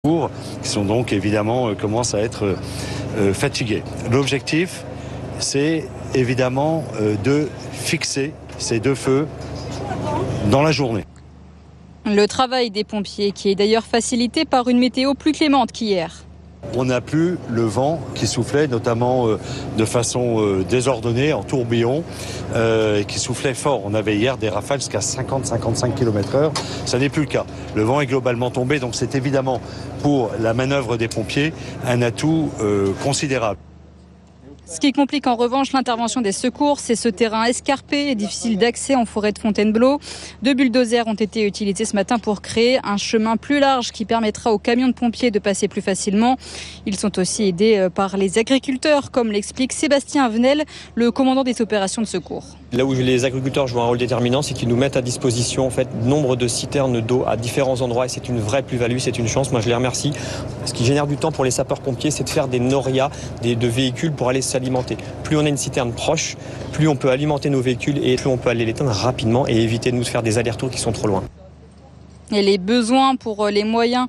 qui sont donc évidemment commencent à être fatigués. L'objectif, c'est évidemment de fixer ces deux feux dans la journée. Le travail des pompiers qui est d'ailleurs facilité par une météo plus clémente qu'hier. On n'a plus le vent qui soufflait, notamment de façon désordonnée, en tourbillon, qui soufflait fort. On avait hier des rafales jusqu'à 50-55 km/h. Ça n'est plus le cas. Le vent est globalement tombé, donc c'est évidemment pour la manœuvre des pompiers un atout considérable. Ce qui complique en revanche l'intervention des secours, c'est ce terrain escarpé et difficile d'accès en forêt de Fontainebleau. 2 bulldozers ont été utilisés ce matin pour créer un chemin plus large qui permettra aux camions de pompiers de passer plus facilement. Ils sont aussi aidés par les agriculteurs, comme l'explique Sébastien Venel, le commandant des opérations de secours. Là où les agriculteurs jouent un rôle déterminant, c'est qu'ils nous mettent à disposition nombre de citernes d'eau à différents endroits et c'est une vraie plus-value, c'est une chance. Moi je les remercie. Ce qui génère du temps pour les sapeurs-pompiers, c'est de faire des norias, de véhicules pour aller s'alimenter. Plus on a une citerne proche, plus on peut alimenter nos véhicules et plus on peut aller l'éteindre rapidement et éviter de nous faire des allers-retours qui sont trop loin. Et les besoins pour les moyens,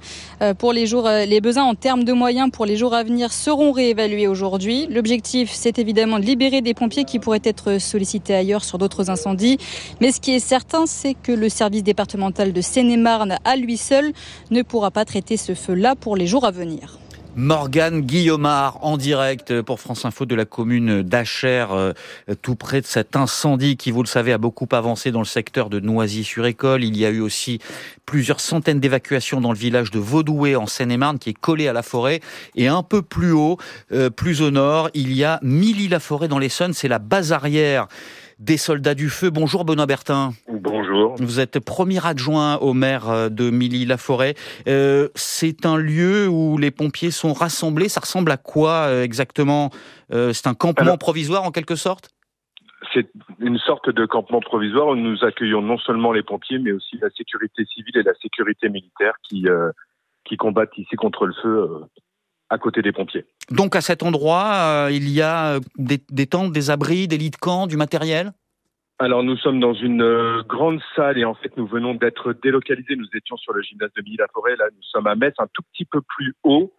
les besoins en termes de moyens pour les jours à venir seront réévalués aujourd'hui. L'objectif, c'est évidemment de libérer des pompiers qui pourraient être sollicités ailleurs sur d'autres incendies. Mais ce qui est certain, c'est que le service départemental de Seine-et-Marne, à lui seul, ne pourra pas traiter ce feu-là pour les jours à venir. Morgane Guillaumard en direct pour France Info de la commune d'Achères, tout près de cet incendie qui, vous le savez, a beaucoup avancé dans le secteur de Noisy-sur-École. Il y a eu aussi plusieurs centaines d'évacuations dans le village de Vaudoué en Seine-et-Marne qui est collé à la forêt. Et un peu plus haut, plus au nord, il y a Milly-la-Forêt dans l'Essonne. C'est la base arrière des soldats du feu. Bonjour Benoît Bertin. Bonjour. Vous êtes premier adjoint au maire de Milly-la-Forêt. C'est un lieu où les pompiers sont rassemblés. Ça ressemble à quoi exactement ? C'est un campement provisoire en quelque sorte ? C'est une sorte de campement provisoire où nous accueillons non seulement les pompiers, mais aussi la sécurité civile et la sécurité militaire qui combattent ici contre le feu à côté des pompiers. Donc à cet endroit, il y a des tentes, des abris, des lits de camp, du matériel ? Alors nous sommes dans une grande salle et en fait nous venons d'être délocalisés. Nous étions sur le gymnase de Milly-la-Forêt. Là nous sommes à Metz, un tout petit peu plus haut,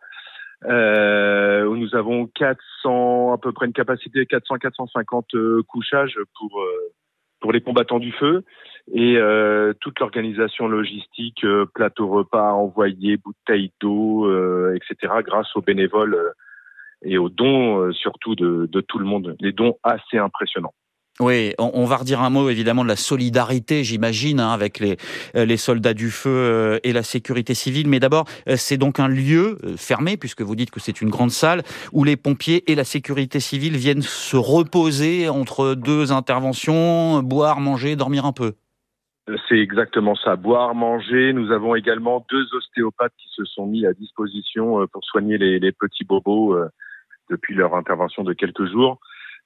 où nous avons à peu près une capacité de 400-450 couchages pour les combattants du feu. Et toute l'organisation logistique, plateau repas envoyés, bouteilles d'eau, etc. grâce aux bénévoles et aux dons surtout de tout le monde. Des dons assez impressionnants. Oui, on va redire un mot évidemment de la solidarité, j'imagine, avec les soldats du feu et la sécurité civile. Mais d'abord, c'est donc un lieu fermé, puisque vous dites que c'est une grande salle, où les pompiers et la sécurité civile viennent se reposer entre deux interventions, boire, manger, dormir un peu. C'est exactement ça, boire, manger. Nous avons également 2 ostéopathes qui se sont mis à disposition pour soigner les petits bobos depuis leur intervention de quelques jours.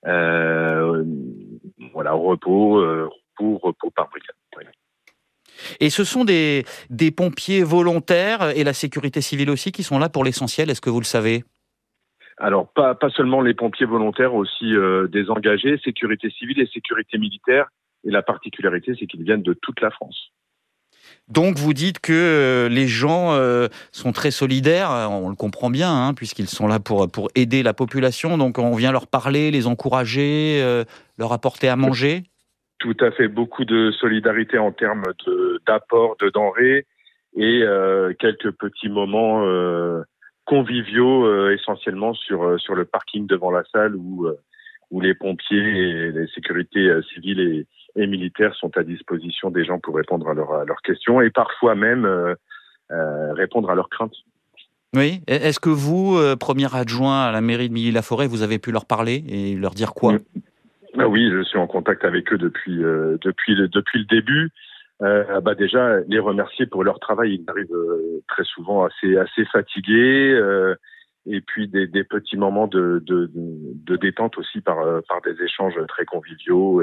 Voilà, repos par brigade. Oui. Et ce sont des pompiers volontaires et la sécurité civile aussi qui sont là pour l'essentiel, est-ce que vous le savez ? Alors, pas seulement les pompiers volontaires, aussi des engagés, sécurité civile et sécurité militaire. Et la particularité, c'est qu'ils viennent de toute la France. Donc vous dites que les gens sont très solidaires, on le comprend bien, hein, puisqu'ils sont là pour aider la population. Donc on vient leur parler, les encourager, leur apporter à manger. Tout à fait, beaucoup de solidarité en termes d'apport de denrées et quelques petits moments conviviaux essentiellement sur le parking devant la salle où les pompiers et les sécurités civiles et militaires sont à disposition des gens pour répondre à leurs questions et parfois même répondre à leurs craintes. Oui. Est-ce que vous, premier adjoint à la mairie de Milly-la-Forêt, vous avez pu leur parler et leur dire quoi ? Oui, je suis en contact avec eux depuis le début. Déjà, les remercier pour leur travail. Ils arrivent très souvent assez fatigués. Et puis des petits moments de détente aussi par des échanges très conviviaux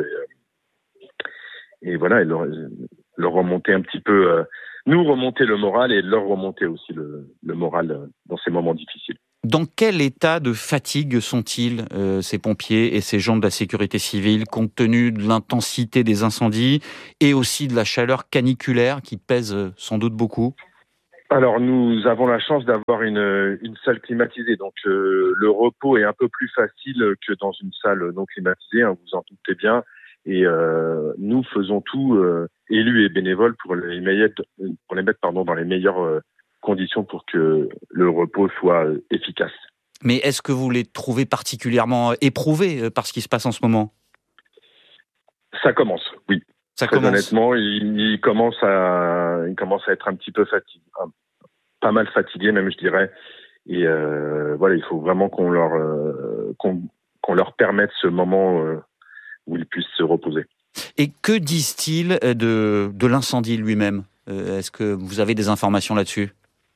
et voilà, et leur remonter un petit peu, nous remonter le moral et leur remonter aussi le moral dans ces moments difficiles. Dans quel état de fatigue sont-ils, ces pompiers et ces gens de la sécurité civile, compte tenu de l'intensité des incendies et aussi de la chaleur caniculaire qui pèse sans doute beaucoup ? Alors, nous avons la chance d'avoir une salle climatisée. Donc, le repos est un peu plus facile que dans une salle non climatisée, hein, vous en doutez bien. Et nous faisons tout, élus et bénévoles, pour les mettre dans les meilleures conditions pour que le repos soit efficace. Mais est-ce que vous les trouvez particulièrement éprouvés par ce qui se passe en ce moment ? Ça commence, oui. Ça Très commence. honnêtement, il commence à être un petit peu fatigué, pas mal fatigué même, je dirais. Et voilà, il faut vraiment qu'on leur permette ce moment où ils puissent se reposer. Et que disent-ils de l'incendie lui-même ? Est-ce que vous avez des informations là-dessus ?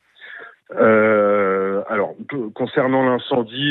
Alors, concernant l'incendie,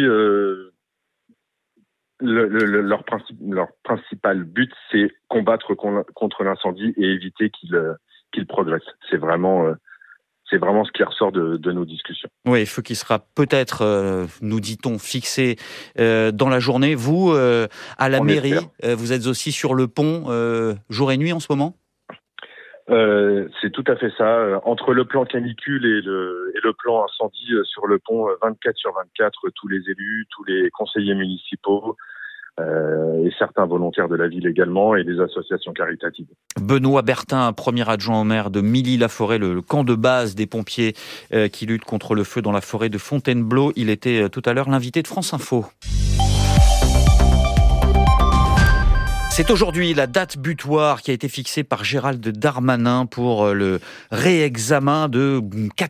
leur principal but, c'est combattre contre l'incendie et éviter qu'il progresse. C'est vraiment ce qui ressort de nos discussions. Oui, feu qui sera peut-être, nous dit-on, fixé dans la journée. Vous, à la mairie, vous êtes aussi sur le pont jour et nuit en ce moment ? C'est tout à fait ça. Entre le plan canicule et le plan incendie sur le pont, 24/24, tous les élus, tous les conseillers municipaux et certains volontaires de la ville également, et des associations caritatives. Benoît Bertin, premier adjoint au maire de Milly-la-Forêt, le camp de base des pompiers qui luttent contre le feu dans la forêt de Fontainebleau. Il était tout à l'heure l'invité de France Info. C'est aujourd'hui la date butoir qui a été fixée par Gérald Darmanin pour le réexamen de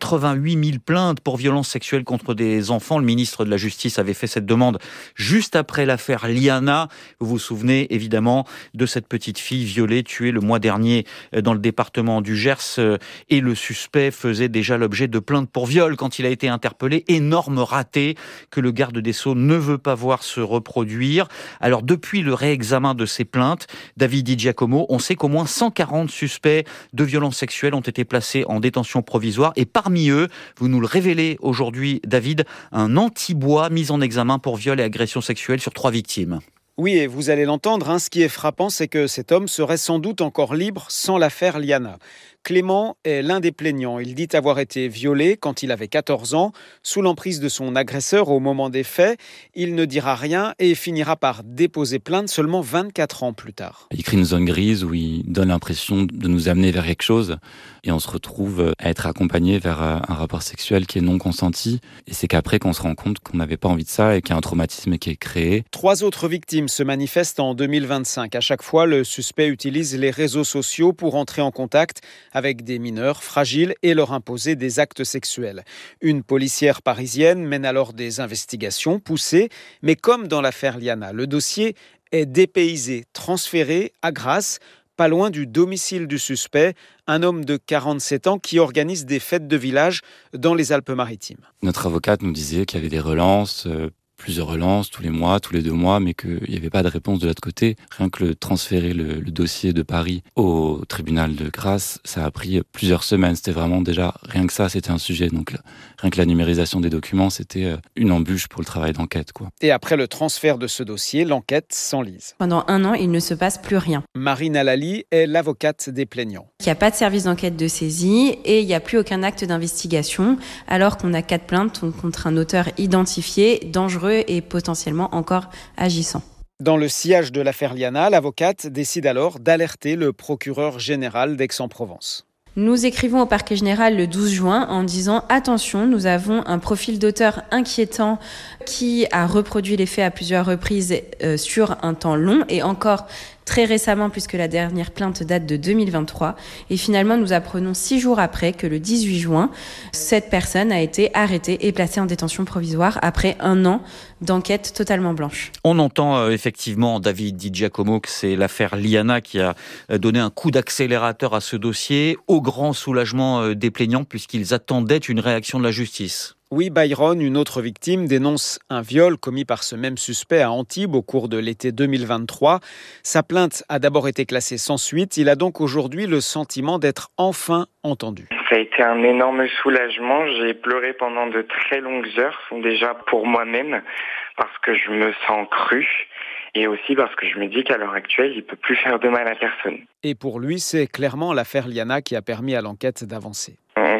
88 000 plaintes pour violences sexuelles contre des enfants. Le ministre de la Justice avait fait cette demande juste après l'affaire Liana. Vous vous souvenez évidemment de cette petite fille violée, tuée le mois dernier dans le département du Gers. Et le suspect faisait déjà l'objet de plaintes pour viol quand il a été interpellé. Énorme raté que le garde des Sceaux ne veut pas voir se reproduire. Alors depuis le réexamen de ces plaintes, David Di Giacomo, on sait qu'au moins 140 suspects de violences sexuelles ont été placés en détention provisoire. Et parmi eux, vous nous le révélez aujourd'hui, David, un anti-bois mis en examen pour viol et agression sexuelle sur 3 victimes. Oui, et vous allez l'entendre, ce qui est frappant, c'est que cet homme serait sans doute encore libre sans l'affaire Liana. Clément est l'un des plaignants. Il dit avoir été violé quand il avait 14 ans, sous l'emprise de son agresseur au moment des faits. Il ne dira rien et finira par déposer plainte seulement 24 ans plus tard. Il crée une zone grise où il donne l'impression de nous amener vers quelque chose et on se retrouve à être accompagné vers un rapport sexuel qui est non consenti. Et c'est qu'après qu'on se rend compte qu'on n'avait pas envie de ça et qu'il y a un traumatisme qui est créé. 3 autres victimes se manifestent en 2025. À chaque fois, le suspect utilise les réseaux sociaux pour entrer en contact avec des mineurs fragiles et leur imposer des actes sexuels. Une policière parisienne mène alors des investigations poussées, mais comme dans l'affaire Liana, le dossier est dépaysé, transféré à Grasse, pas loin du domicile du suspect, un homme de 47 ans qui organise des fêtes de village dans les Alpes-Maritimes. Notre avocate nous disait qu'il y avait des relances, plusieurs relances, tous les mois, tous les 2 mois, mais qu'il n'y avait pas de réponse de l'autre côté. Rien que transférer le dossier de Paris au tribunal de Grasse, ça a pris plusieurs semaines. C'était vraiment déjà, rien que ça, c'était un sujet. Donc rien que la numérisation des documents, c'était une embûche pour le travail d'enquête, quoi. Et après le transfert de ce dossier, l'enquête s'enlise. Pendant 1 an, il ne se passe plus rien. Marine Alali est l'avocate des plaignants. Il n'y a pas de service d'enquête de saisie et il n'y a plus aucun acte d'investigation, alors qu'on a 4 plaintes contre un auteur identifié, dangereux et potentiellement encore agissant. Dans le sillage de l'affaire Liana, l'avocate décide alors d'alerter le procureur général d'Aix-en-Provence. Nous écrivons au parquet général le 12 juin en disant « Attention, nous avons un profil d'auteur inquiétant qui a reproduit les faits à plusieurs reprises sur un temps long et encore très récemment puisque la dernière plainte date de 2023. Et finalement, nous apprenons 6 jours après que le 18 juin, cette personne a été arrêtée et placée en détention provisoire après 1 an d'enquête totalement blanche. On entend effectivement, David Di Giacomo, que c'est l'affaire Liana qui a donné un coup d'accélérateur à ce dossier, au grand soulagement des plaignants puisqu'ils attendaient une réaction de la justice. Oui, Byron, une autre victime, dénonce un viol commis par ce même suspect à Antibes au cours de l'été 2023. Sa plainte a d'abord été classée sans suite. Il a donc aujourd'hui le sentiment d'être enfin entendu. Ça a été un énorme soulagement. J'ai pleuré pendant de très longues heures, déjà pour moi-même, parce que je me sens cru. Et aussi parce que je me dis qu'à l'heure actuelle, il ne peut plus faire de mal à personne. Et pour lui, c'est clairement l'affaire Liana qui a permis à l'enquête d'avancer. On se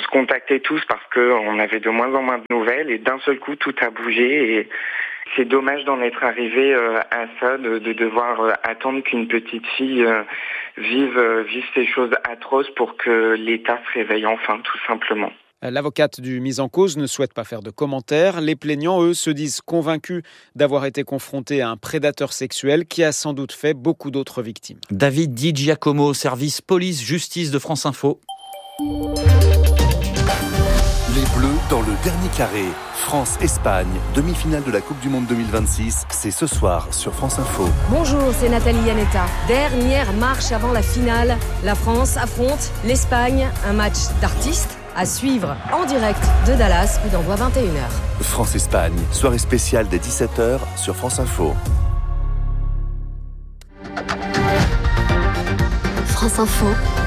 se contactait tous parce qu'on avait de moins en moins de nouvelles et d'un seul coup tout a bougé et c'est dommage d'en être arrivé à ça, de devoir attendre qu'une petite fille vive ces choses atroces pour que l'État se réveille enfin, tout simplement. L'avocate du mis en cause ne souhaite pas faire de commentaires. Les plaignants, eux, se disent convaincus d'avoir été confrontés à un prédateur sexuel qui a sans doute fait beaucoup d'autres victimes. David Di Giacomo, service police-justice de France Info. Les Bleus dans le dernier carré. France-Espagne, demi-finale de la Coupe du Monde 2026. C'est ce soir sur France Info. Bonjour, c'est Nathalie Yanetta. Dernière marche avant la finale. La France affronte l'Espagne. Un match d'artistes à suivre en direct de Dallas, coup d'envoi 21h. France-Espagne, soirée spéciale dès 17h sur France Info. France Info,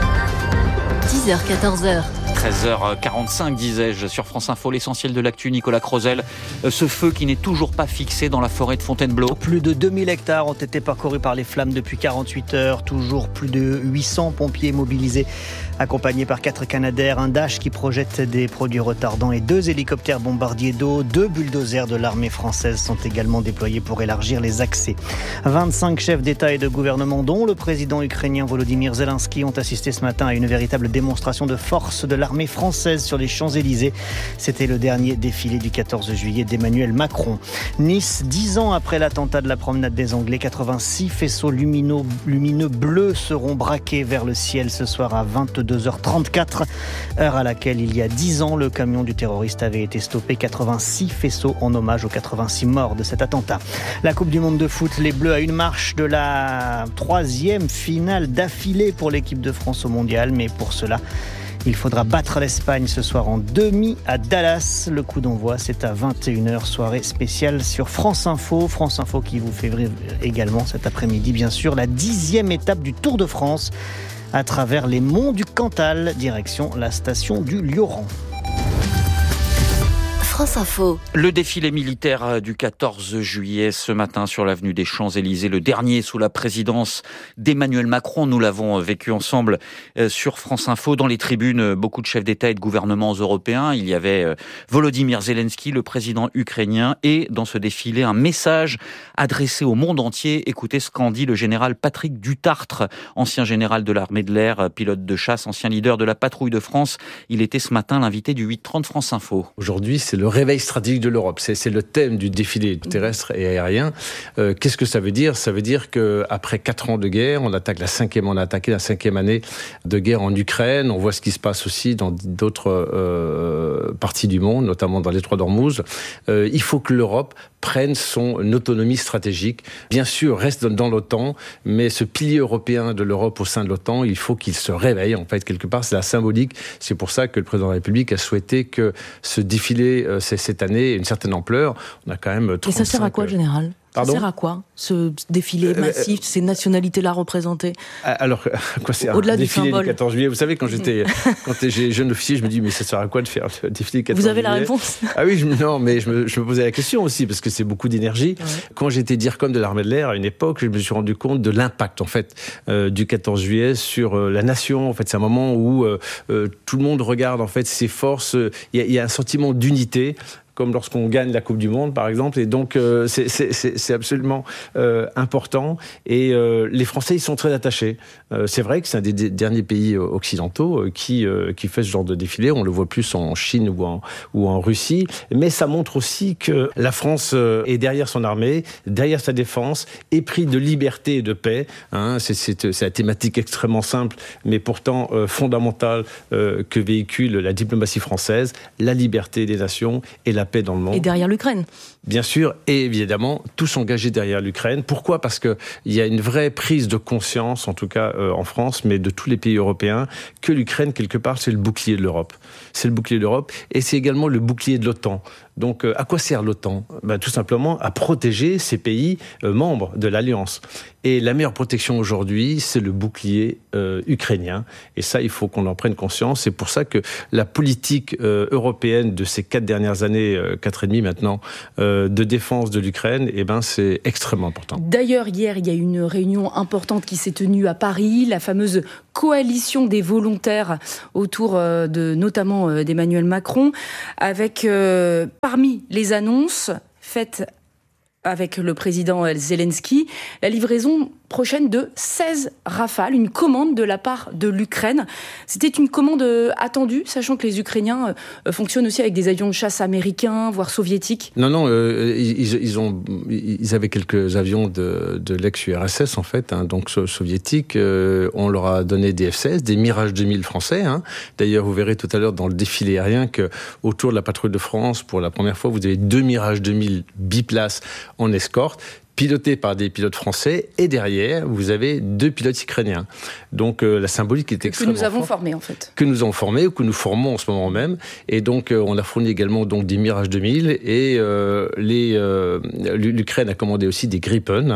10h-14h. 13h45, disais-je, sur France Info, l'essentiel de l'actu, Nicolas Crozel. Ce feu qui n'est toujours pas fixé dans la forêt de Fontainebleau. Plus de 2000 hectares ont été parcourus par les flammes depuis 48 heures. Toujours plus de 800 pompiers mobilisés, accompagnés par 4 Canadair, un Dash qui projette des produits retardants et 2 hélicoptères bombardiers d'eau. 2 bulldozers de l'armée française sont également déployés pour élargir les accès. 25 chefs d'État et de gouvernement, dont le président ukrainien Volodymyr Zelensky, ont assisté ce matin à une véritable démonstration de force de l'armée française sur les Champs-Élysées. C'était le dernier défilé du 14 juillet d'Emmanuel Macron. Nice, 10 ans après l'attentat de la promenade des Anglais, 86 faisceaux lumineux bleus seront braqués vers le ciel ce soir à 22h34, heure à laquelle il y a 10 ans, le camion du terroriste avait été stoppé. 86 faisceaux en hommage aux 86 morts de cet attentat. La Coupe du Monde de foot, les Bleus à une marche de la 3e finale d'affilée pour l'équipe de France au Mondial, mais pour cela, il faudra battre l'Espagne ce soir en demi à Dallas. Le coup d'envoi, c'est à 21h, soirée spéciale sur France Info. France Info qui vous fait vivre également cet après-midi, bien sûr, la 10e étape du Tour de France à travers les monts du Cantal, direction la station du Lioran. France Info. Le défilé militaire du 14 juillet ce matin sur l'avenue des Champs-Élysées, le dernier sous la présidence d'Emmanuel Macron. Nous l'avons vécu ensemble sur France Info. Dans les tribunes, beaucoup de chefs d'État et de gouvernements européens. Il y avait Volodymyr Zelensky, le président ukrainien, et dans ce défilé, un message adressé au monde entier. Écoutez ce qu'en dit le général Patrick Dutartre, ancien général de l'armée de l'air, pilote de chasse, ancien leader de la patrouille de France. Il était ce matin l'invité du 8h30 France Info. Aujourd'hui, c'est le réveil stratégique de l'Europe. C'est le thème du défilé terrestre et aérien. Qu'est-ce que ça veut dire ? Ça veut dire qu'après 4 ans de guerre, on a attaqué la 5e année de guerre en Ukraine. On voit ce qui se passe aussi dans d'autres parties du monde, notamment dans l'étroit d'Ormuz. Il faut que l'Europe prenne son autonomie stratégique. Bien sûr, reste dans l'OTAN, mais ce pilier européen de l'Europe au sein de l'OTAN, il faut qu'il se réveille, en fait, quelque part. C'est la symbolique. C'est pour ça que le président de la République a souhaité que ce défilé, cette année, ait une certaine ampleur. On a quand même 35... Et ça sert à quoi, le général ? Pardon ? Ça sert à quoi, ce défilé massif, ces nationalités-là représentées ? Alors, quoi, c'est au-delà un défilé du symbole. du 14 juillet. Vous savez, quand j'étais jeune officier, je me dis, mais ça sert à quoi de faire le défilé du 14 juillet ? Vous avez la réponse ? Ah oui, non, mais je me posais la question aussi, parce que c'est beaucoup d'énergie. Ouais. Quand j'étais DIRCOM de l'armée de l'air, à une époque, je me suis rendu compte de l'impact, en fait, du 14 juillet sur la nation. En fait, c'est un moment où tout le monde regarde, en fait, ses forces. Il y a un sentiment d'unité, comme lorsqu'on gagne la Coupe du Monde, par exemple. Et donc, c'est absolument important. Et les Français, ils sont très attachés. C'est vrai que c'est un des derniers pays occidentaux qui fait ce genre de défilé. On le voit plus en Chine ou en Russie. Mais ça montre aussi que la France est derrière son armée, derrière sa défense, épris de liberté et de paix. Hein, c'est la thématique extrêmement simple, mais pourtant fondamentale que véhicule la diplomatie française, la liberté des nations et la paix dans le monde. Et derrière l'Ukraine. Bien sûr, et évidemment, tous engagés derrière l'Ukraine. Pourquoi ? Parce qu'il y a une vraie prise de conscience, en tout cas en France, mais de tous les pays européens, que l'Ukraine, quelque part, c'est le bouclier de l'Europe. C'est le bouclier de l'Europe et c'est également le bouclier de l'OTAN. Donc, à quoi sert l'OTAN ? Tout simplement à protéger ces pays membres de l'Alliance. Et la meilleure protection aujourd'hui, c'est le bouclier ukrainien. Et ça, il faut qu'on en prenne conscience. C'est pour ça que la politique européenne de ces 4 dernières années années, 4,5 maintenant, de défense de l'Ukraine, c'est extrêmement important. D'ailleurs, hier, il y a eu une réunion importante qui s'est tenue à Paris, la fameuse coalition des volontaires autour notamment d'Emmanuel Macron, avec parmi les annonces faites avec le président Zelensky, la livraison prochaine de 16 Rafales, une commande de la part de l'Ukraine. C'était une commande attendue, sachant que les Ukrainiens fonctionnent aussi avec des avions de chasse américains, voire soviétiques. Non, ils avaient quelques avions de l'ex-URSS, en fait, donc soviétiques. On leur a donné des F-16, des Mirage 2000 français. D'ailleurs, vous verrez tout à l'heure dans le défilé aérien qu'autour de la patrouille de France, pour la première fois, vous avez 2 Mirage 2000 biplaces en escorte, pilotés par des pilotes français, et derrière, vous avez 2 pilotes ukrainiens. Donc la symbolique est extrêmement forte. Que nous avons formés, en fait. Que nous avons formés, ou que nous formons en ce moment même. Et donc, on a fourni également des Mirage 2000, et l'Ukraine a commandé aussi des Gripen,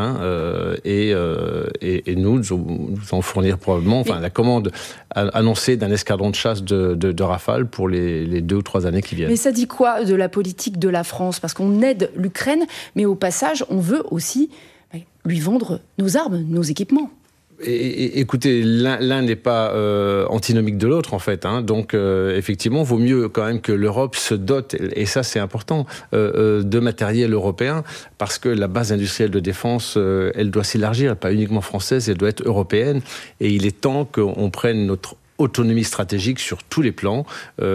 et nous allons fournir probablement, la commande annoncée d'un escadron de chasse de Rafale pour les 2 ou 3 années qui viennent. Mais ça dit quoi de la politique de la France ? Parce qu'on aide l'Ukraine, mais au passage, on veut aussi lui vendre nos armes, nos équipements. Écoutez, l'un n'est pas antinomique de l'autre, en fait. Donc, effectivement, vaut mieux quand même que l'Europe se dote, et ça c'est important, de matériel européen, parce que la base industrielle de défense, elle doit s'élargir, pas uniquement française, elle doit être européenne, et il est temps qu'on prenne notre autonomie stratégique sur tous les plans.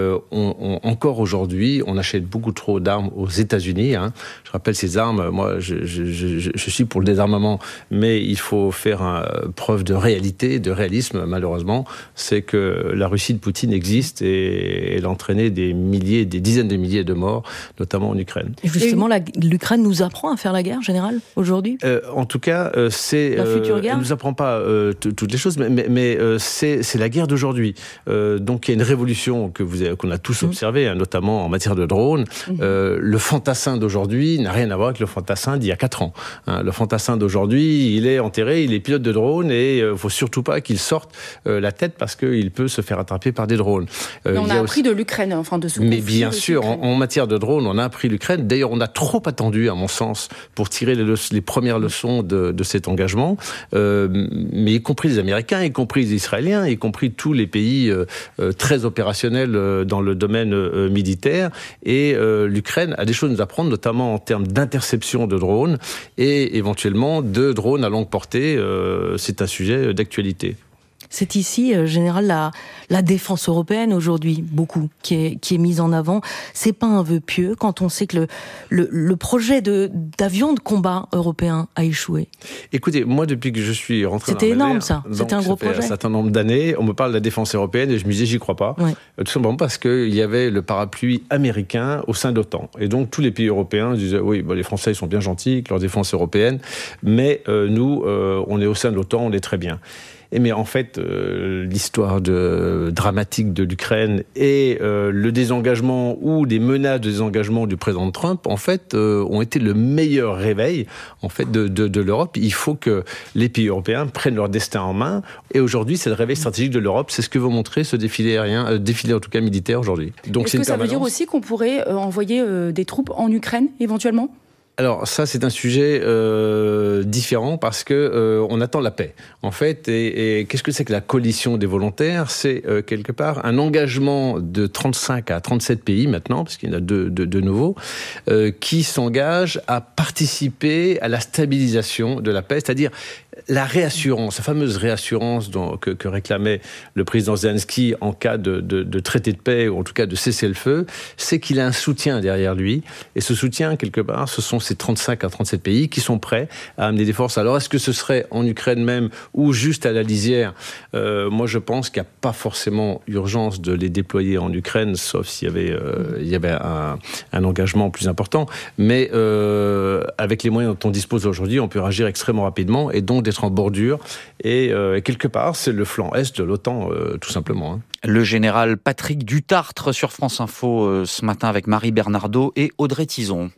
Encore aujourd'hui, on achète beaucoup trop d'armes aux États-Unis. Je rappelle ces armes, moi je suis pour le désarmement, mais il faut faire preuve de réalité, de réalisme, malheureusement. C'est que la Russie de Poutine existe et elle a entraîné des dizaines de milliers de morts, notamment en Ukraine. Et justement, l'Ukraine nous apprend à faire la guerre, général, aujourd'hui ? En tout cas, c'est... La future guerre ? Elle ne nous apprend pas toutes les choses, mais c'est la guerre d'aujourd'hui. Donc il y a une révolution qu'on a tous observée, notamment en matière de drones. Le fantassin d'aujourd'hui n'a rien à voir avec le fantassin d'il y a 4 ans. Le fantassin d'aujourd'hui, il est enterré, il est pilote de drone, et il ne faut surtout pas qu'il sorte la tête, parce qu'il peut se faire attraper par des drones. Mais on a appris de l'Ukraine, de ce conflit. Mais bien sûr, en matière de drone, on a appris l'Ukraine. D'ailleurs, on a trop attendu, à mon sens, pour tirer les premières leçons de cet engagement. Mais y compris les Américains, y compris les Israéliens, y compris tous les pays très opérationnels dans le domaine militaire, et l'Ukraine a des choses à nous apprendre, notamment en termes d'interception de drones et éventuellement de drones à longue portée. C'est un sujet d'actualité. C'est ici, général, la défense européenne aujourd'hui, beaucoup, qui est mise en avant. C'est pas un vœu pieux quand on sait que le projet d'avion de combat européen a échoué. Écoutez, moi, depuis que je suis rentré C'était énorme, ça. C'était un gros projet. Un certain nombre d'années, on me parle de la défense européenne et je me disais, j'y crois pas. Ouais. Tout simplement parce qu'il y avait le parapluie américain au sein de l'OTAN. Et donc, tous les pays européens disaient, oui, les Français, ils sont bien gentils avec leur défense européenne, mais nous, on est au sein de l'OTAN, on est très bien. Mais en fait, l'histoire dramatique de l'Ukraine et le désengagement ou des menaces de désengagement du président Trump, en fait, ont été le meilleur réveil en fait de l'Europe. Il faut que les pays européens prennent leur destin en main. Et aujourd'hui, c'est le réveil stratégique de l'Europe. C'est ce que veut montrer ce défilé aérien, défilé en tout cas militaire aujourd'hui. Donc, est-ce que ça veut dire aussi qu'on pourrait envoyer des troupes en Ukraine éventuellement ? Alors ça, c'est un sujet différent parce que on attend la paix, en fait. Et qu'est-ce que c'est que la coalition des volontaires ? C'est quelque part un engagement de 35 à 37 pays maintenant, parce qu'il y en a deux nouveaux, qui s'engagent à participer à la stabilisation de la paix, c'est-à-dire la réassurance, la fameuse réassurance que réclamait le président Zelensky en cas de traité de paix, ou en tout cas de cessez-le-feu, c'est qu'il a un soutien derrière lui. Et ce soutien, quelque part, ce sont ces 35 à 37 pays qui sont prêts à amener des forces. Alors, est-ce que ce serait en Ukraine même ou juste à la lisière ? Moi, je pense qu'il n'y a pas forcément urgence de les déployer en Ukraine, sauf s'il y avait un engagement plus important. Mais avec les moyens dont on dispose aujourd'hui, on peut réagir extrêmement rapidement et donc d'être en bordure. Et quelque part, c'est le flanc est de l'OTAN, tout simplement. Le général Patrick Dutartre sur France Info ce matin avec Marie Bernardo et Audrey Tizon.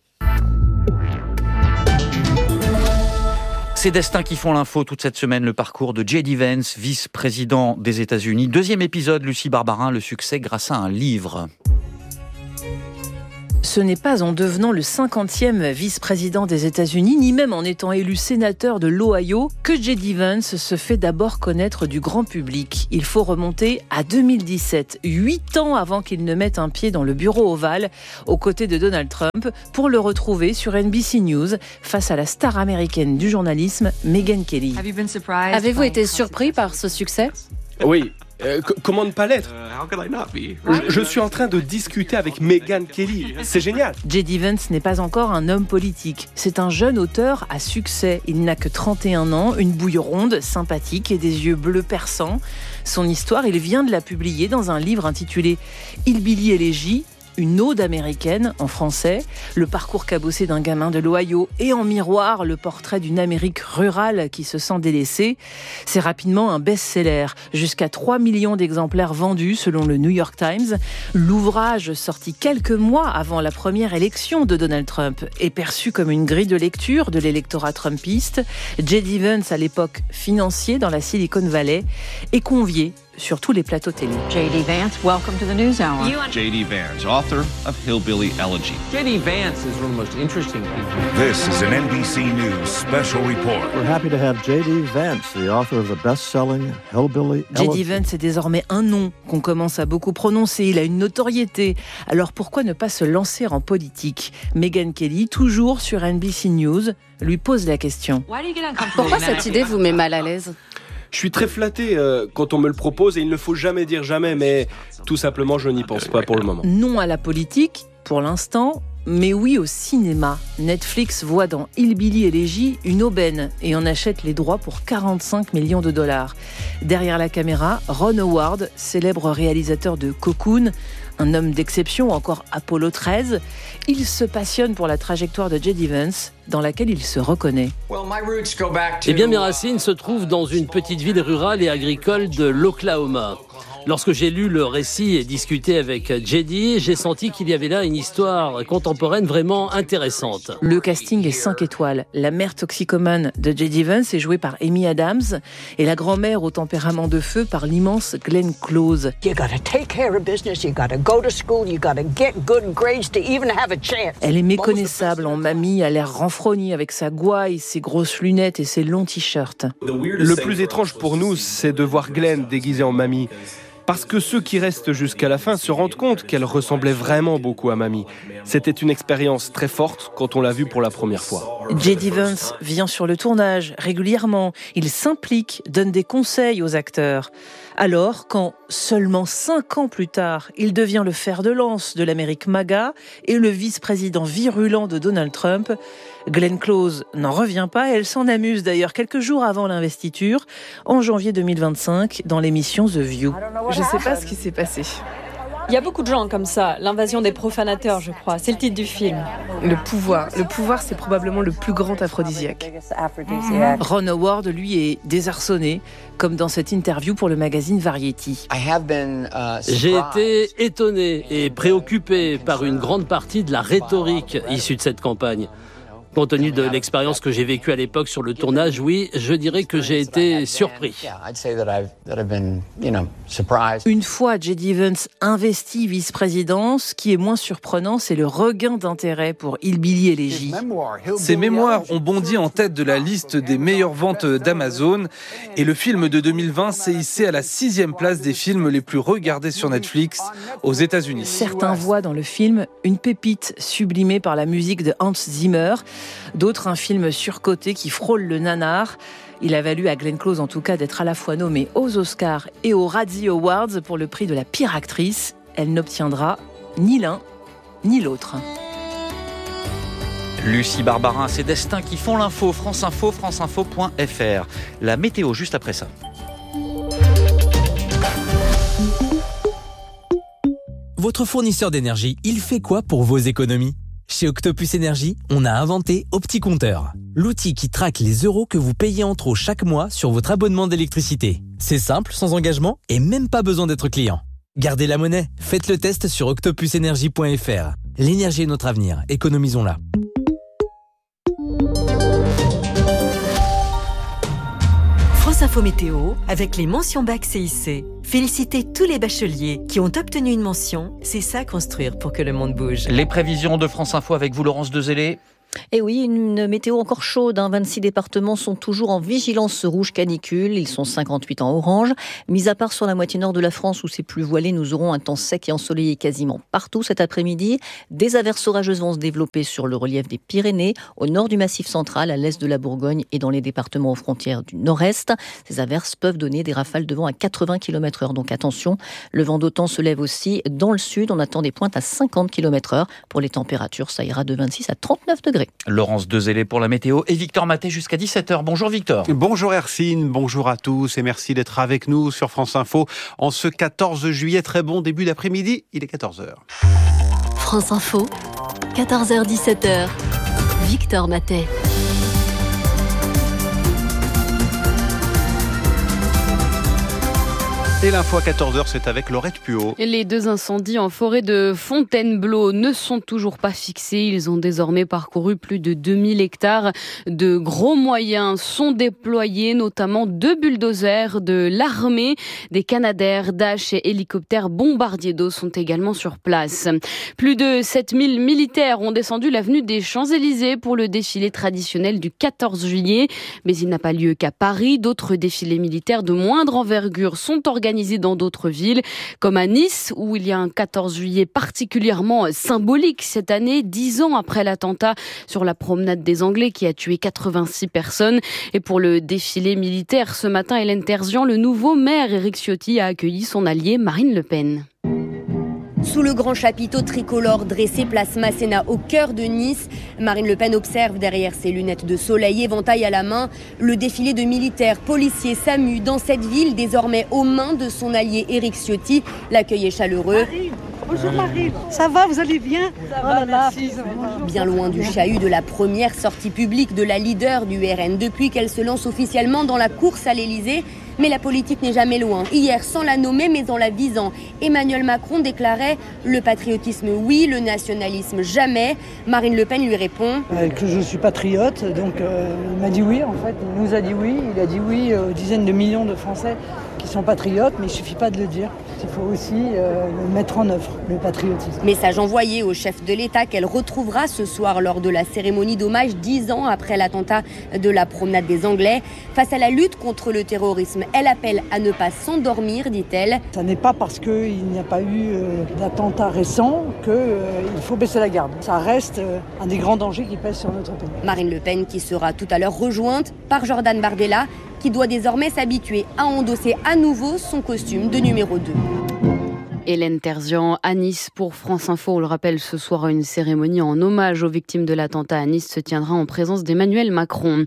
Ces destins qui font l'info toute cette semaine, le parcours de J.D. Vance, vice-président des États-Unis. Deuxième épisode, Lucie Barbarin, le succès grâce à un livre. Ce n'est pas en devenant le 50e vice-président des États-Unis, ni même en étant élu sénateur de l'Ohio, que J.D. Vance se fait d'abord connaître du grand public. Il faut remonter à 2017, 8 ans avant qu'il ne mette un pied dans le bureau ovale, aux côtés de Donald Trump, pour le retrouver sur NBC News, face à la star américaine du journalisme, Megyn Kelly. Avez-vous été surpris par ce succès ? Oui. Comment ne pas l'être ? Je suis en train de discuter avec Megyn Kelly. C'est génial. J.D. Vance n'est pas encore un homme politique. C'est un jeune auteur à succès. Il n'a que 31 ans, une bouille ronde, sympathique et des yeux bleus perçants. Son histoire, il vient de la publier dans un livre intitulé « Hillbilly Elegy ». Une ode américaine en français, le parcours cabossé d'un gamin de l'Ohio et en miroir le portrait d'une Amérique rurale qui se sent délaissée. C'est rapidement un best-seller, jusqu'à 3 millions d'exemplaires vendus selon le New York Times. L'ouvrage, sorti quelques mois avant la première élection de Donald Trump, est perçu comme une grille de lecture de l'électorat trumpiste. J.D. Vance, à l'époque financier dans la Silicon Valley, est convié sur tous les plateaux télé. J.D. Vance, welcome to the News Hour. J.D. Vance, author of Hillbilly Elegy. J.D. Vance is one of the most interesting people. This is an NBC News special report. We're happy to have J.D. Vance, the author of the best-selling Hillbilly Elegy. J.D. Vance est désormais un nom qu'on commence à beaucoup prononcer. Il a une notoriété. Alors pourquoi ne pas se lancer en politique ? Megyn Kelly, toujours sur NBC News, lui pose la question. Pourquoi cette idée vous met mal à l'aise ? Je suis très flatté quand on me le propose et il ne faut jamais dire jamais, mais tout simplement, je n'y pense pas pour le moment. Non à la politique, pour l'instant, mais oui au cinéma. Netflix voit dans Hillbilly Elegy une aubaine et en achète les droits pour 45 millions de dollars. Derrière la caméra, Ron Howard, célèbre réalisateur de Cocoon, un homme d'exception, encore Apollo 13, il se passionne pour la trajectoire de J.D. Vance, dans laquelle il se reconnaît. Eh bien, mes racines se trouvent dans une petite ville rurale et agricole de l'Oklahoma. Lorsque j'ai lu le récit et discuté avec J.D., j'ai senti qu'il y avait là une histoire contemporaine vraiment intéressante. Le casting est 5 étoiles. La mère toxicomane de J.D. Vance est jouée par Amy Adams et la grand-mère au tempérament de feu par l'immense Glenn Close. Elle est méconnaissable en mamie, à l'air renfrogné avec sa gouaille, ses grosses lunettes et ses longs t-shirts. Le plus étrange pour nous, c'est de voir Glenn déguisée en mamie. Parce que ceux qui restent jusqu'à la fin se rendent compte qu'elle ressemblait vraiment beaucoup à mamie. C'était une expérience très forte quand on l'a vue pour la première fois. J.D. Vance vient sur le tournage régulièrement. Il s'implique, donne des conseils aux acteurs. Alors, quand, seulement 5 ans plus tard, il devient le fer de lance de l'Amérique MAGA et le vice-président virulent de Donald Trump, Glenn Close n'en revient pas. Elle s'en amuse d'ailleurs quelques jours avant l'investiture, en janvier 2025, dans l'émission The View. Je ne sais pas ce qui s'est passé. Il y a beaucoup de gens comme ça. L'invasion des profanateurs, je crois. C'est le titre du film. Le pouvoir, c'est probablement le plus grand aphrodisiaque. Ron Howard, lui, est désarçonné, comme dans cette interview pour le magazine Variety. J'ai été étonné et préoccupé par une grande partie de la rhétorique issue de cette campagne. Compte tenu de l'expérience que j'ai vécue à l'époque sur le tournage, oui, je dirais que j'ai été surpris. Une fois J.D. Vance investi vice-président, ce qui est moins surprenant, c'est le regain d'intérêt pour Hillbilly Elegy. Ses mémoires ont bondi en tête de la liste des meilleures ventes d'Amazon et le film de 2020 s'est hissé à la 6e place des films les plus regardés sur Netflix aux États-Unis. Certains voient dans le film une pépite sublimée par la musique de Hans Zimmer. D'autres, un film surcoté qui frôle le nanar. Il a valu à Glenn Close, en tout cas, d'être à la fois nommée aux Oscars et aux Razzie Awards pour le prix de la pire actrice. Elle n'obtiendra ni l'un ni l'autre. Lucie Barbarin, ses destins qui font l'info. France Info, franceinfo.fr. La météo, juste après ça. Votre fournisseur d'énergie, il fait quoi pour vos économies ? Chez Octopus Énergie, on a inventé OptiCompteur, l'outil qui traque les euros que vous payez en trop chaque mois sur votre abonnement d'électricité. C'est simple, sans engagement et même pas besoin d'être client. Gardez la monnaie, faites le test sur octopusenergie.fr. L'énergie est notre avenir, économisons-la. France Info Météo avec les mentions bac CIC. Félicitez tous les bacheliers qui ont obtenu une mention. C'est ça construire pour que le monde bouge. Les prévisions de France Info avec vous, Laurence Dezellé. Et oui, une météo encore chaude. 26 départements sont toujours en vigilance rouge canicule. Ils sont 58 en orange. Mis à part sur la moitié nord de la France où c'est plus voilé, nous aurons un temps sec et ensoleillé quasiment partout cet après-midi. Des averses orageuses vont se développer sur le relief des Pyrénées, au nord du Massif central, à l'est de la Bourgogne et dans les départements aux frontières du nord-est. Ces averses peuvent donner des rafales de vent à 80 km/h. Donc attention, le vent d'OTAN se lève aussi dans le sud. On attend des pointes à 50 km/h. Pour les températures, ça ira de 26 à 39 degrés. Laurence Dezellé pour la météo et Victor Maté jusqu'à 17h. Bonjour Victor. Bonjour Hercine, bonjour à tous et merci d'être avec nous sur France Info en ce 14 juillet. Très bon début d'après-midi, il est 14h. France Info, 14h-17h, Victor Maté. Et l'info à 14h, c'est avec Laurette Puot. Les 2 incendies en forêt de Fontainebleau ne sont toujours pas fixés. Ils ont désormais parcouru plus de 2000 hectares. De gros moyens sont déployés, notamment 2 bulldozers de l'armée. Des Canadair, Dash et hélicoptères bombardiers d'eau sont également sur place. Plus de 7000 militaires ont descendu l'avenue des Champs-Élysées pour le défilé traditionnel du 14 juillet. Mais il n'a pas lieu qu'à Paris. D'autres défilés militaires de moindre envergure sont organisés dans d'autres villes, comme à Nice, où il y a un 14 juillet particulièrement symbolique cette année, 10 ans après l'attentat sur la promenade des Anglais qui a tué 86 personnes. Et pour le défilé militaire, ce matin, Hélène Terzian, le nouveau maire Éric Ciotti a accueilli son allié Marine Le Pen. Sous le grand chapiteau tricolore dressé place Masséna au cœur de Nice, Marine Le Pen observe derrière ses lunettes de soleil, éventail à la main, le défilé de militaires, policiers, SAMU dans cette ville désormais aux mains de son allié Éric Ciotti. L'accueil est chaleureux. Marine. Bonjour Marine, ça va, vous allez bien? Ça va, merci. Bien loin du chahut de la première sortie publique de la leader du RN depuis qu'elle se lance officiellement dans la course à l'Elysée. Mais la politique n'est jamais loin. Hier, sans la nommer, mais en la visant, Emmanuel Macron déclarait « Le patriotisme, oui, le nationalisme, jamais ». Marine Le Pen lui répond que je suis patriote, donc il m'a dit oui en fait. Il nous a dit oui, il a dit oui aux dizaines de millions de Français qui sont patriotes, mais il ne suffit pas de le dire. Il faut aussi le mettre en œuvre, le patriotisme. Message envoyé au chef de l'État qu'elle retrouvera ce soir lors de la cérémonie d'hommage 10 ans après l'attentat de la promenade des Anglais. Face à la lutte contre le terrorisme, elle appelle à ne pas s'endormir, dit-elle. Ça n'est pas parce qu'il n'y a pas eu d'attentat récent qu'il faut baisser la garde. Ça reste un des grands dangers qui pèsent sur notre pays. Marine Le Pen qui sera tout à l'heure rejointe par Jordan Bardella, qui doit désormais s'habituer à endosser à nouveau son costume de numéro 2. Hélène Terzian à Nice pour France Info. On le rappelle, ce soir, une cérémonie en hommage aux victimes de l'attentat à Nice se tiendra en présence d'Emmanuel Macron.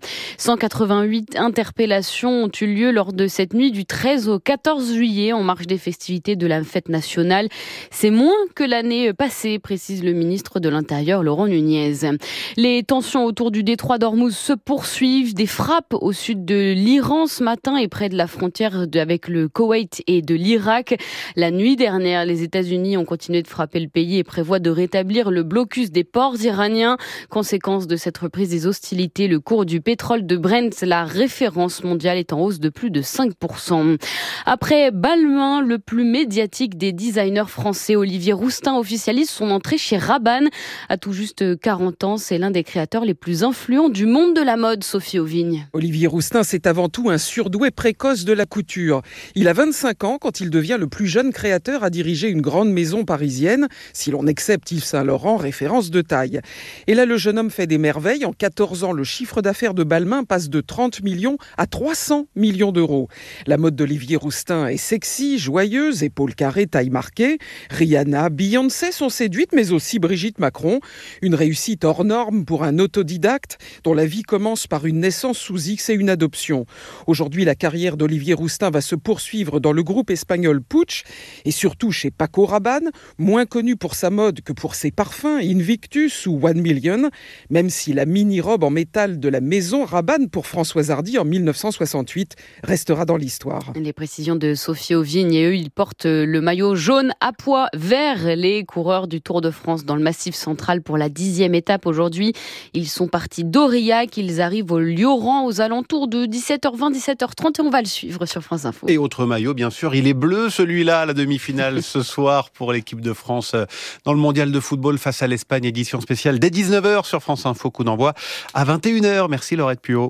188 interpellations ont eu lieu lors de cette nuit du 13 au 14 juillet en marge des festivités de la fête nationale. C'est moins que l'année passée, précise le ministre de l'Intérieur, Laurent Nunez. Les tensions autour du détroit d'Ormuz se poursuivent. Des frappes au sud de l'Iran ce matin et près de la frontière avec le Koweït et de l'Irak. La nuit dernière, les États-Unis ont continué de frapper le pays et prévoient de rétablir le blocus des ports iraniens. Conséquence de cette reprise des hostilités, le cours du pétrole de Brent, la référence mondiale, est en hausse de plus de 5%. Après Balmain, le plus médiatique des designers français, Olivier Rousteing officialise son entrée chez Rabanne. À tout juste 40 ans, c'est l'un des créateurs les plus influents du monde de la mode, Sophie Auvigne. Olivier Rousteing, c'est avant tout un surdoué précoce de la couture. Il a 25 ans quand il devient le plus jeune créateur à diriger une grande maison parisienne, si l'on accepte Yves Saint-Laurent, référence de taille. Et là, le jeune homme fait des merveilles. En 14 ans, le chiffre d'affaires de Balmain passe de 30 millions à 300 millions d'euros. La mode d'Olivier Rousteing est sexy, joyeuse, épaules carrées, taille marquée. Rihanna, Beyoncé sont séduites, mais aussi Brigitte Macron. Une réussite hors norme pour un autodidacte dont la vie commence par une naissance sous X et une adoption. Aujourd'hui, la carrière d'Olivier Rousteing va se poursuivre dans le groupe espagnol Puig et surtout surtout chez Paco Rabanne, moins connu pour sa mode que pour ses parfums Invictus ou 1 Million, même si la mini-robe en métal de la maison Rabanne pour Françoise Hardy en 1968 restera dans l'histoire. Les précisions de Sophie Auvigne, et eux, ils portent le maillot jaune à pois vert, les coureurs du Tour de France dans le Massif central pour la 10e étape aujourd'hui. Ils sont partis d'Aurillac, ils arrivent au Lioran aux alentours de 17h20, 17h30 et on va le suivre sur France Info. Et autre maillot, bien sûr, il est bleu celui-là, la demi-finale ce soir pour l'équipe de France dans le mondial de football face à l'Espagne, édition spéciale dès 19h sur France Info, coup d'envoi à 21h. Merci Laurette Puot.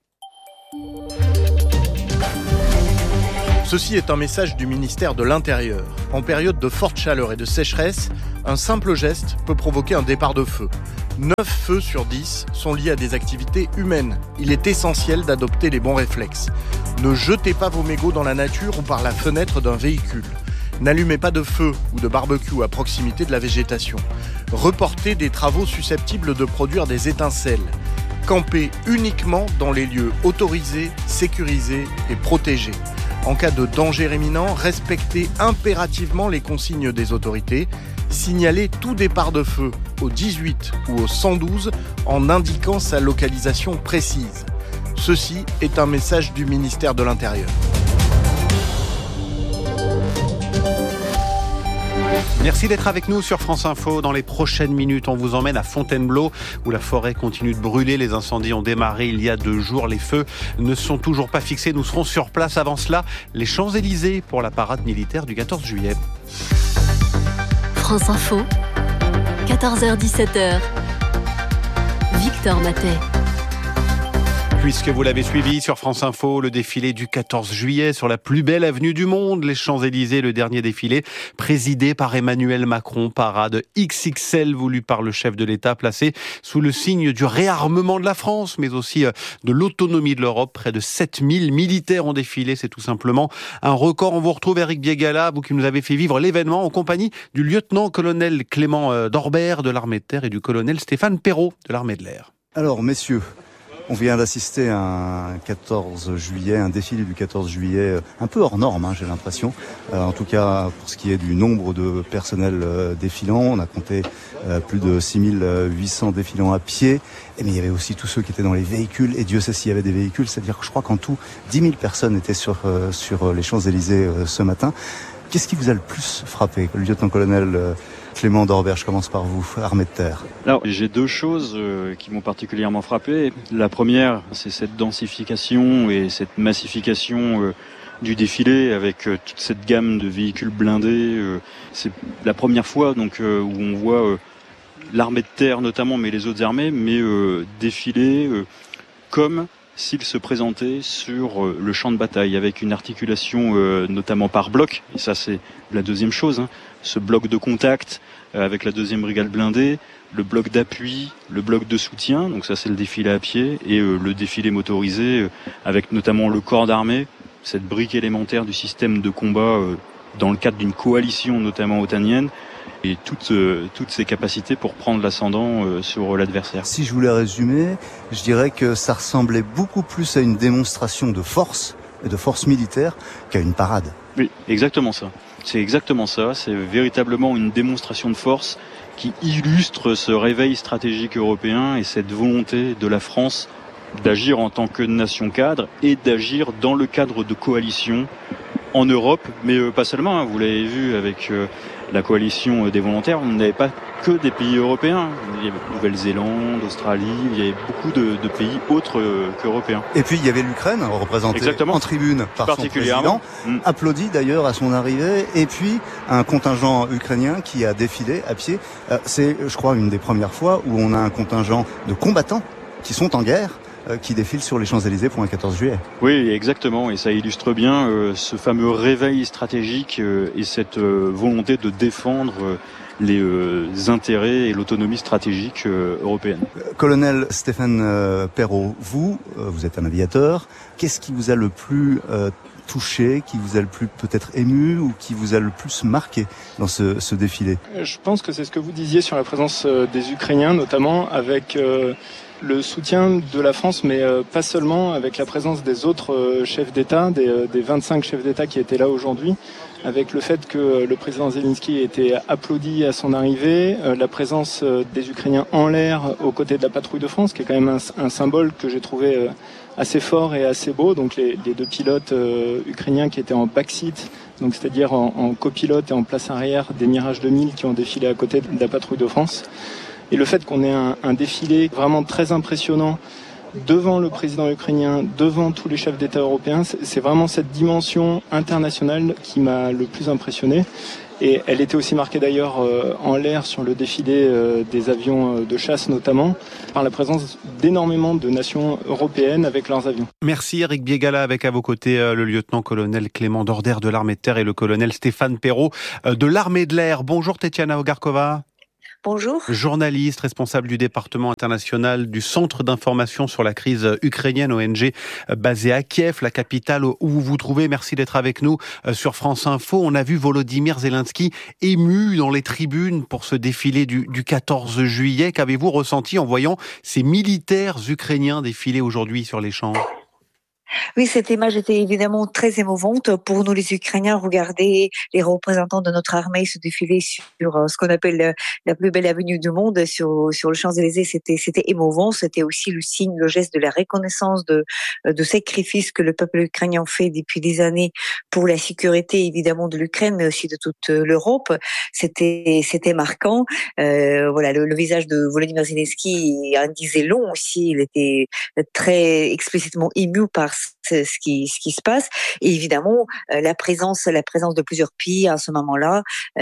Ceci est un message du ministère de l'Intérieur. En période de forte chaleur et de sécheresse, un simple geste peut provoquer un départ de feu. 9 feux sur 10 sont liés à des activités humaines. Il est essentiel d'adopter les bons réflexes. Ne jetez pas vos mégots dans la nature ou par la fenêtre d'un véhicule. N'allumez pas de feu ou de barbecue à proximité de la végétation. Reportez des travaux susceptibles de produire des étincelles. Campez uniquement dans les lieux autorisés, sécurisés et protégés. En cas de danger imminent, respectez impérativement les consignes des autorités. Signalez tout départ de feu au 18 ou au 112 en indiquant sa localisation précise. Ceci est un message du ministère de l'Intérieur. Merci d'être avec nous sur France Info. Dans les prochaines minutes, on vous emmène à Fontainebleau où la forêt continue de brûler. Les incendies ont démarré il y a 2 jours. Les feux ne sont toujours pas fixés. Nous serons sur place. Avant cela, les Champs-Élysées pour la parade militaire du 14 juillet. France Info, 14h-17h. Victor Matet. Puisque vous l'avez suivi sur France Info, le défilé du 14 juillet sur la plus belle avenue du monde, les Champs-Élysées, le dernier défilé présidé par Emmanuel Macron, parade XXL voulue par le chef de l'État, placé sous le signe du réarmement de la France, mais aussi de l'autonomie de l'Europe. Près de 7000 militaires ont défilé, c'est tout simplement un record. On vous retrouve Eric Biegala, vous qui nous avez fait vivre l'événement en compagnie du lieutenant-colonel Clément Dorbert de l'armée de terre et du colonel Stéphane Perrault de l'armée de l'air. Alors messieurs, on vient d'assister à un 14 juillet, un défilé du 14 juillet un peu hors norme, j'ai l'impression. En tout cas, pour ce qui est du nombre de personnels défilants, on a compté plus de 6800 défilants à pied. Mais il y avait aussi tous ceux qui étaient dans les véhicules, et Dieu sait s'il y avait des véhicules. C'est-à-dire que je crois qu'en tout, 10 000 personnes étaient sur les Champs-Élysées ce matin. Qu'est-ce qui vous a le plus frappé, le lieutenant-colonel Clément Dorbert, je commence par vous, armée de terre. Alors, j'ai 2 choses qui m'ont particulièrement frappé. La première, c'est cette densification et cette massification du défilé avec toute cette gamme de véhicules blindés. C'est la première fois donc où on voit l'armée de terre notamment, mais les autres armées, mais défiler comme s'il se présentait sur le champ de bataille, avec une articulation notamment par bloc, et ça c'est la deuxième chose, ce bloc de contact avec la 2e brigade blindée, le bloc d'appui, le bloc de soutien, donc ça c'est le défilé à pied, et le défilé motorisé avec notamment le corps d'armée, cette brique élémentaire du système de combat dans le cadre d'une coalition notamment otanienne, et toutes ces capacités pour prendre l'ascendant sur l'adversaire. Si je voulais résumer, je dirais que ça ressemblait beaucoup plus à une démonstration de force et de force militaire qu'à une parade. Oui, exactement ça. C'est exactement ça. C'est véritablement une démonstration de force qui illustre ce réveil stratégique européen et cette volonté de la France d'agir en tant que nation cadre et d'agir dans le cadre de coalition en Europe, mais pas seulement. Vous l'avez vu avec la coalition des volontaires, on n'avait pas que des pays européens. Il y avait Nouvelle-Zélande, Australie, il y avait beaucoup de pays autres qu'européens. Et puis il y avait l'Ukraine, représentée en tribune par son président, applaudi d'ailleurs à son arrivée, et puis un contingent ukrainien qui a défilé à pied. C'est, je crois, une des premières fois où on a un contingent de combattants qui sont en guerre, qui défile sur les Champs-Élysées pour un 14 juillet. Oui, exactement, et ça illustre bien ce fameux réveil stratégique et cette volonté de défendre les intérêts et l'autonomie stratégique européenne. Colonel Stéphane Perrault, vous êtes un aviateur. Qu'est-ce qui vous a le plus touché, qui vous a le plus peut-être ému ou qui vous a le plus marqué dans ce défilé? Je pense que c'est ce que vous disiez sur la présence des Ukrainiens, notamment avec le soutien de la France, mais pas seulement, avec la présence des autres chefs d'État, des 25 chefs d'État qui étaient là aujourd'hui. avec le fait que le président Zelensky ait été applaudi à son arrivée, la présence des Ukrainiens en l'air aux côtés de la patrouille de France, qui est quand même un symbole que j'ai trouvé assez fort et assez beau. Donc les deux pilotes ukrainiens qui étaient en backseat, donc c'est-à-dire en copilote et en place arrière des Mirage 2000 qui ont défilé à côté de la patrouille de France. Et le fait qu'on ait un défilé vraiment très impressionnant devant le président ukrainien, devant tous les chefs d'État européens, c'est vraiment cette dimension internationale qui m'a le plus impressionné. Et elle était aussi marquée d'ailleurs en l'air sur le défilé des avions de chasse notamment, par la présence d'énormément de nations européennes avec leurs avions. Merci Eric Biegala, avec à vos côtés le lieutenant-colonel Clément Dorder de l'armée de terre et le colonel Stéphane Perrault de l'armée de l'air. Bonjour Tetiana Ogarkova. Bonjour. Journaliste, responsable du département international du Centre d'information sur la crise ukrainienne, ONG basée à Kiev, la capitale où vous vous trouvez. Merci d'être avec nous sur France Info. On a vu Volodymyr Zelensky ému dans les tribunes pour ce défilé du 14 juillet. Qu'avez-vous ressenti en voyant ces militaires ukrainiens défiler aujourd'hui sur les champs ? Oui, cette image était évidemment très émouvante pour nous les Ukrainiens. Regarder les représentants de notre armée se défiler sur ce qu'on appelle la plus belle avenue du monde, sur le Champs-Élysées, c'était émouvant. C'était aussi le signe, le geste de la reconnaissance de sacrifices que le peuple ukrainien fait depuis des années pour la sécurité évidemment de l'Ukraine, mais aussi de toute l'Europe. C'était marquant. Voilà, le visage de Volodymyr Zelensky en disait long aussi. Il était très explicitement ému par ce qui se passe. Et évidemment, la présence de plusieurs pays à ce moment-là.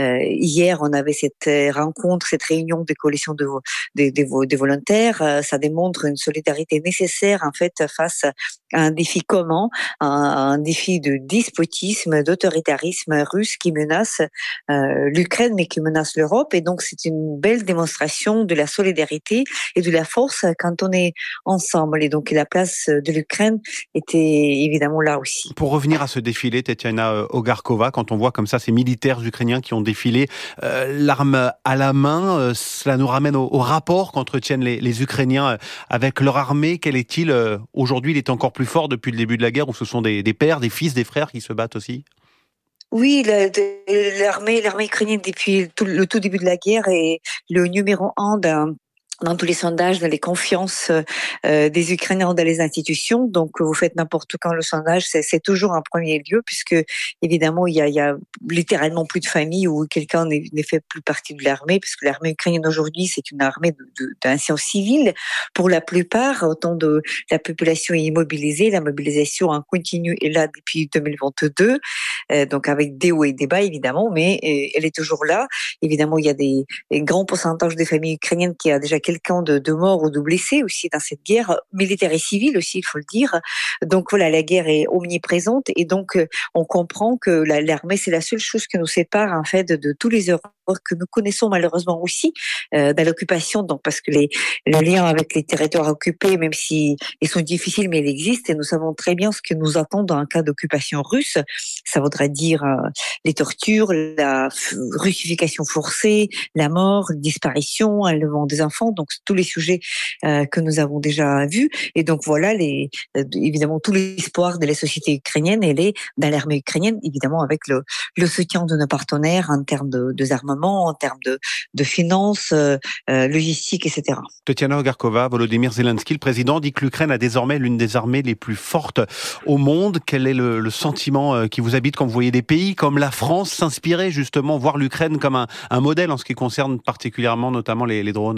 Hier, on avait cette rencontre, cette réunion des coalitions des volontaires. Ça démontre une solidarité nécessaire, en fait, face à un défi commun, un défi de despotisme, d'autoritarisme russe qui menace l'Ukraine, mais qui menace l'Europe. Et donc, c'est une belle démonstration de la solidarité et de la force quand on est ensemble. Et donc, la place de l'Ukraine était évidemment là aussi. Pour revenir à ce défilé, Tetiana Ogarkova, quand on voit comme ça ces militaires ukrainiens qui ont défilé l'arme à la main, cela nous ramène au rapport qu'entretiennent les Ukrainiens avec leur armée. Quel est-il aujourd'hui ? Il est encore plus fort depuis le début de la guerre, où ce sont des pères, des fils, des frères qui se battent aussi ? Oui, l'armée ukrainienne depuis le tout début de la guerre est le numéro 1 dans tous les sondages, dans les confiances des Ukrainiens dans les institutions. Donc, vous faites n'importe quand le sondage, c'est toujours en premier lieu, puisque évidemment, il y a littéralement plus de famille où quelqu'un ne fait plus partie de l'armée, parce que l'armée ukrainienne aujourd'hui, c'est une armée d'anciens civils. Pour la plupart, autant de la population est immobilisée, la mobilisation en continu est là depuis 2022, donc avec des hauts et des bas, évidemment, mais elle est toujours là. Évidemment, il y a des grands pourcentages des familles ukrainiennes qui a déjà quelqu'un de morts ou de blessés aussi dans cette guerre militaire et civile aussi, il faut le dire. Donc voilà, la guerre est omniprésente et donc on comprend que l'armée, c'est la seule chose qui nous sépare en fait de tous les erreurs que nous connaissons malheureusement aussi dans l'occupation. Donc parce que les liens avec les territoires occupés, même si ils sont difficiles, mais ils existent et nous savons très bien ce que nous attend dans un cas d'occupation russe. Ça voudrait dire les tortures, la russification forcée, la mort, la disparition, l'enlèvement des enfants. Donc tous les sujets que nous avons déjà vus. Et donc voilà, évidemment, tout l'espoir de la société ukrainienne, elle est dans l'armée ukrainienne, évidemment avec le soutien de nos partenaires en termes de armement, en termes de finances, logistique, etc. Tetiana Ogarkova, Volodymyr Zelensky, le président, dit que l'Ukraine a désormais l'une des armées les plus fortes au monde. Quel est le sentiment qui vous habite quand vous voyez des pays comme la France s'inspirer justement, voir l'Ukraine comme un modèle en ce qui concerne particulièrement notamment les drones ?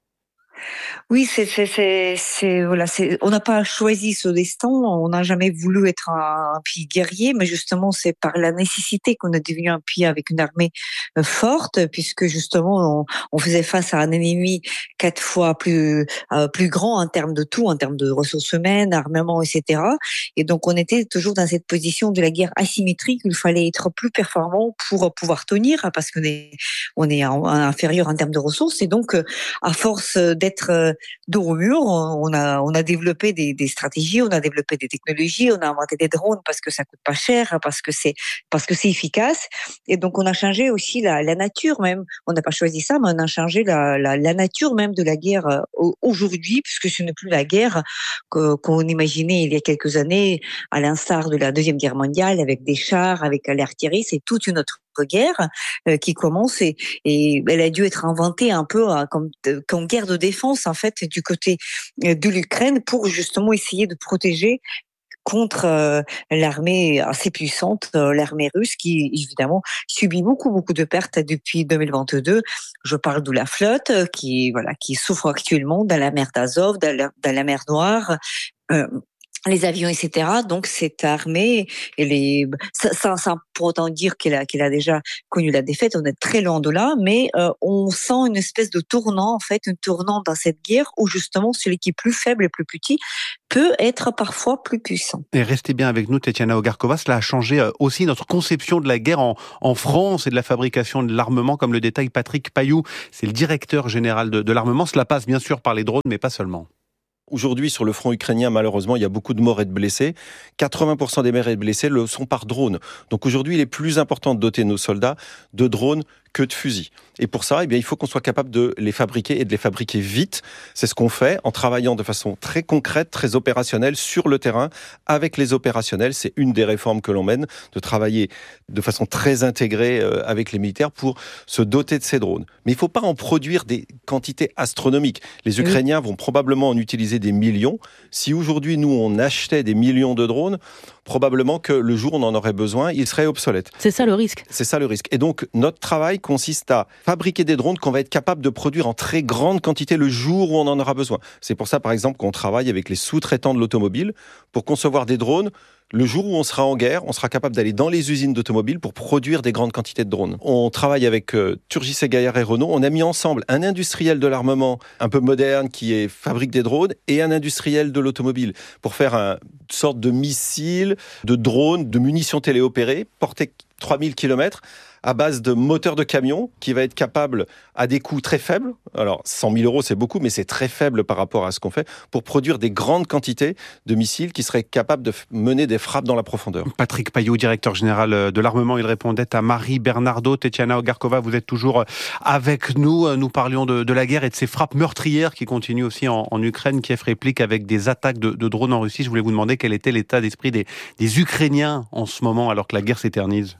Oui, voilà, on n'a pas choisi ce destin, on n'a jamais voulu être un pays guerrier, mais justement c'est par la nécessité qu'on est devenu un pays avec une armée forte, puisque justement on faisait face à un ennemi 4 fois plus grand en termes de tout, en termes de ressources humaines, armement, etc. Et donc on était toujours dans cette position de la guerre asymétrique, il fallait être plus performant pour pouvoir tenir, parce qu'on est inférieur en termes de ressources, et donc à force d'être lettre dos au mur. On a développé des stratégies, on a développé des technologies, on a inventé des drones parce que ça coûte pas cher, parce que c'est efficace. Et donc on a changé aussi la nature même. On n'a pas choisi ça, mais on a changé la nature même de la guerre aujourd'hui, puisque ce n'est plus la guerre qu'on imaginait il y a quelques années, à l'instar de la Deuxième Guerre mondiale, avec des chars, avec l'artillerie. C'est toute une autre guerre qui commence et elle a dû être inventée un peu comme guerre de défense en fait du côté de l'Ukraine pour justement essayer de protéger contre l'armée assez puissante, l'armée russe qui évidemment subit beaucoup de pertes depuis 2022. Je parle de la flotte qui souffre actuellement dans la mer d'Azov, dans la mer Noire. Les avions, etc. Donc cette armée, ça pour autant dire qu'elle a déjà connu la défaite. On est très loin de là, mais on sent une espèce de tournant, en fait, un tournant dans cette guerre où justement celui qui est plus faible et plus petit peut être parfois plus puissant. Et restez bien avec nous, Tetiana Ogarkova. Cela a changé aussi notre conception de la guerre en France et de la fabrication de l'armement, comme le détaille Patrick Payoux. C'est le directeur général de l'armement. Cela passe bien sûr par les drones, mais pas seulement. Aujourd'hui, sur le front ukrainien, malheureusement, il y a beaucoup de morts et de blessés. 80% des morts et de blessés le sont par drone. Donc aujourd'hui, il est plus important de doter nos soldats de drones que de fusils. Et pour ça, il faut qu'on soit capable de les fabriquer et de les fabriquer vite. C'est ce qu'on fait en travaillant de façon très concrète, très opérationnelle sur le terrain avec les opérationnels. C'est une des réformes que l'on mène, de travailler de façon très intégrée avec les militaires pour se doter de ces drones. Mais il ne faut pas en produire des quantités astronomiques. Les Ukrainiens vont probablement en utiliser des millions. Si aujourd'hui, nous, on achetait des millions de drones, probablement que le jour où on en aurait besoin, ils seraient obsolètes. C'est ça le risque. C'est ça le risque. Et donc, notre travail consiste à fabriquer des drones qu'on va être capable de produire en très grande quantité le jour où on en aura besoin. C'est pour ça, par exemple, qu'on travaille avec les sous-traitants de l'automobile pour concevoir des drones. Le jour où on sera en guerre, on sera capable d'aller dans les usines d'automobiles pour produire des grandes quantités de drones. On travaille avec Turgis et Gaillard et Renault. On a mis ensemble un industriel de l'armement un peu moderne qui fabrique des drones et un industriel de l'automobile pour faire une sorte de missile, de drone, de munitions téléopérées portées 3000 km à base de moteurs de camion qui va être capable à des coûts très faibles. Alors 100 000 euros c'est beaucoup, mais c'est très faible par rapport à ce qu'on fait pour produire des grandes quantités de missiles qui seraient capables de mener des frappes dans la profondeur. Patrick Payoux, directeur général de l'armement, il répondait à Marie Bernardo. Tetiana Ogarkova, vous êtes toujours avec nous. Nous parlions de la guerre et de ces frappes meurtrières qui continuent aussi en Ukraine. Kiev réplique avec des attaques de drones en Russie. Je voulais vous demander quel était l'état d'esprit des Ukrainiens en ce moment alors que la guerre s'éternise.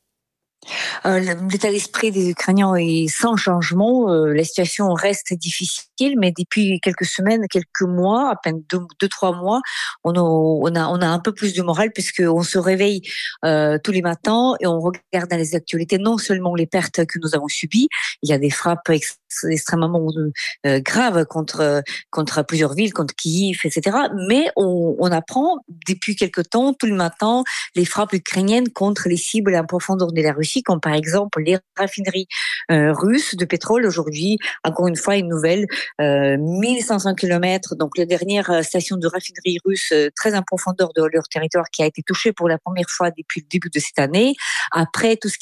L'état d'esprit des Ukrainiens est sans changement. La situation reste difficile, mais depuis quelques semaines, quelques mois, à peine 2-3 mois, on a un peu plus de morale puisqu'on se réveille tous les matins et on regarde dans les actualités non seulement les pertes que nous avons subies, il y a des frappes extrêmement graves contre plusieurs villes, contre Kiev, etc. Mais on apprend depuis quelque temps, tout le matin, les frappes ukrainiennes contre les cibles en profondeur de la Russie, comme par exemple les raffineries russes de pétrole. Aujourd'hui, encore une fois, une nouvelle, 1500 km, donc la dernière station de raffinerie russe très en profondeur de leur territoire qui a été touchée pour la première fois depuis le début de cette année. Après, tout ce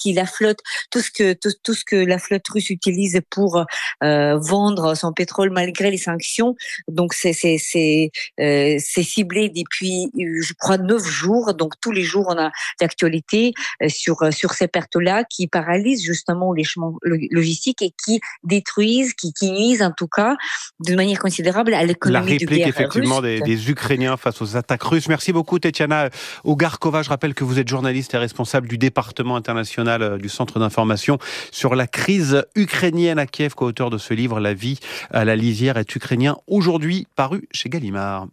que la flotte russe utilise pour vendre son pétrole malgré les sanctions. Donc c'est ciblé depuis, je crois, 9 jours. Donc tous les jours, on a l'actualité sur ces pertes-là qui paralysent justement les chemins logistiques et qui détruisent, qui nuisent en tout cas de manière considérable à l'économie du guerre russe. La réplique effectivement des Ukrainiens face aux attaques russes. Merci beaucoup Tetiana Ogarkova. Je rappelle que vous êtes journaliste et responsable du département international du Centre d'information sur la crise ukrainienne à Kiev, co-auteur de ce livre La vie à la lisière est ukrainien, aujourd'hui paru chez Gallimard.